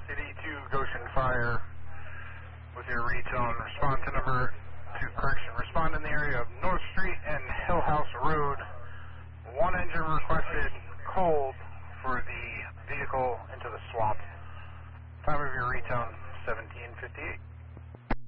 82 Goshen Fire with your retone. Respond to number 2, correction. Respond in the area of North Street and Hill House Road. One engine requested cold for the vehicle into the swamp. Time of your retone, 17:58.